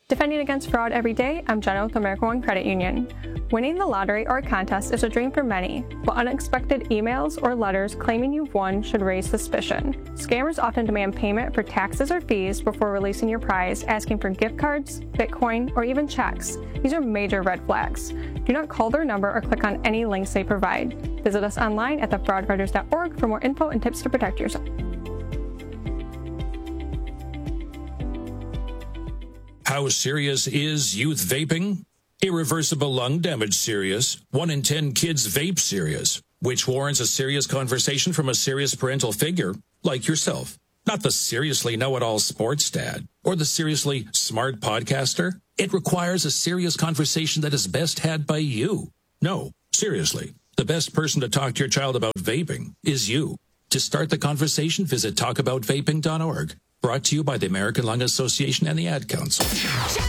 Defending against fraud every day, I'm Jenna with America One Credit Union. Winning the lottery or contest is a dream for many, but unexpected emails or letters claiming you've won should raise suspicion. Scammers often demand payment for taxes or fees before releasing your prize, asking for gift cards, Bitcoin, or even checks. These are major red flags. Do not call their number or click on any links they provide. Visit us online at thefraudfighters.org for more info and tips to protect yourself. How serious is youth vaping? Irreversible lung damage serious. 1 in 10 kids vape serious, which warrants a serious conversation from a serious parental figure like yourself. Not the seriously know-it-all sports dad or the seriously smart podcaster. It requires a serious conversation that is best had by you. No, seriously, the best person to talk to your child about vaping is you. To start the conversation, visit talkaboutvaping.org. Brought to you by the American Lung Association and the Ad Council.